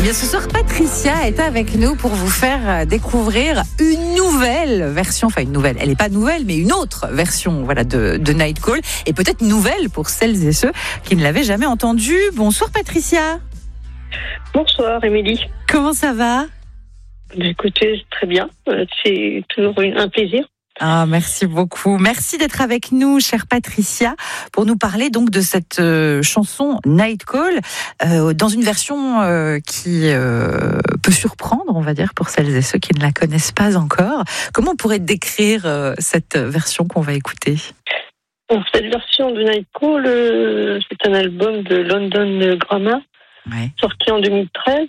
bien, ce soir, Patricia est avec nous pour vous faire découvrir une nouvelle version. Enfin, une nouvelle. Elle n'est pas nouvelle, mais une autre version, voilà, de Nightcall. Et peut-être nouvelle pour celles et ceux qui ne l'avaient jamais entendue. Bonsoir, Patricia. Bonsoir, Émilie. Comment ça va? Écoutez, très bien. C'est toujours un plaisir. Ah, merci beaucoup. Merci d'être avec nous, chère Patricia, pour nous parler donc de cette chanson Nightcall, dans une version qui peut surprendre, on va dire, pour celles et ceux qui ne la connaissent pas encore. Comment on pourrait décrire cette version qu'on va écouter? Cette version de Nightcall, c'est un album de London Grammar, sorti en 2013.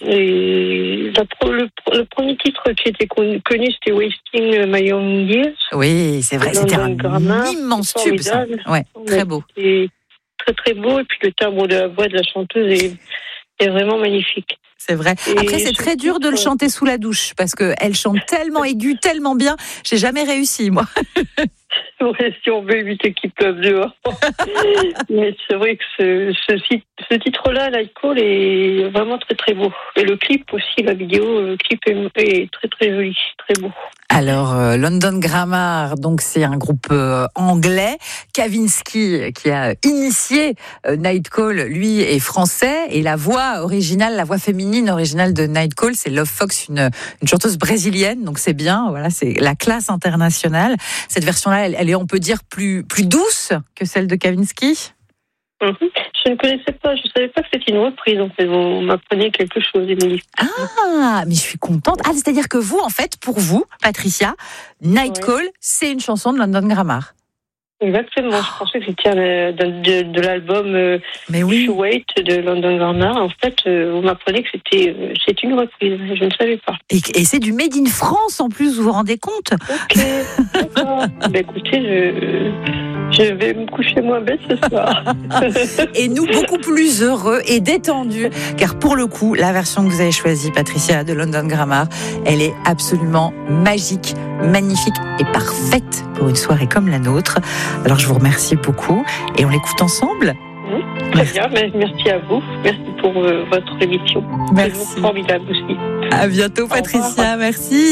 Et le premier titre qui était connu, c'était Wasting My Young Years. Oui, c'est vrai, c'était un immense tube, ça. Ouais, très beau. C'est très très beau, et puis le timbre de la voix de la chanteuse est vraiment magnifique. C'est vrai. Après, c'est très dur de le chanter sous la douche, parce qu'elle chante tellement aigu, tellement bien. J'ai jamais réussi, moi. Ouais, si on veut éviter qu'ils pleuvent dehors. Mais c'est vrai que ce titre-là, Nightcall, est vraiment très très beau. Et le clip aussi, la vidéo, le clip est très très joli, très beau. Alors, London Grammar, donc c'est un groupe anglais. Kavinsky, qui a initié Nightcall, lui est français. Et la voix originale, la voix féminine originale de Nightcall, c'est Love Fox, une chanteuse brésilienne. Donc c'est bien, voilà, c'est la classe internationale. Cette version-là, elle est, on peut dire, plus douce que celle de Kavinsky. Je ne connaissais pas, je ne savais pas que c'était une reprise. En fait, vous m'apprenez quelque chose, Émilie. Ah, mais je suis contente. Ah, c'est-à-dire que vous, en fait, pour vous, Patricia, Nightcall, c'est une chanson de London Grammar. Exactement, je pensais que c'était de l'album You Wait de London Grammar. En fait, vous m'apprenez que c'est une reprise, je ne savais pas. Et c'est du Made in France en plus, vous vous rendez compte? Ok, d'accord. Écoutez, je vais me coucher moins bête ce soir. Et nous, beaucoup plus heureux et détendus, car pour le coup, la version que vous avez choisie, Patricia, de London Grammar, elle est absolument magique, magnifique et parfaite pour une soirée comme la nôtre. Alors je vous remercie beaucoup et on l'écoute ensemble. Très bien, merci à vous. Merci pour votre émission. Merci. C'est formidable aussi. À bientôt, Patricia. Merci.